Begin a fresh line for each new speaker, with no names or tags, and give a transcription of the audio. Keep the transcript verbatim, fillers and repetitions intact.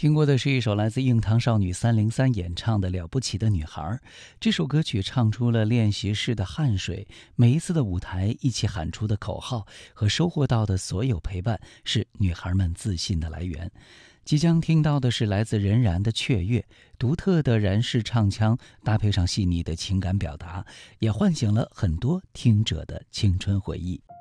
听过的是一首来自硬糖少女三零三演唱的《了不起的女孩》。这首歌曲唱出了练习室的汗水，每一次的舞台一起喊出的口号和收获到的所有陪伴，是女孩们自信的来源。即将听到的是来自任然的雀跃，独特的然式唱腔搭配上细腻的情感表达，也唤醒了很多听者的青春回忆。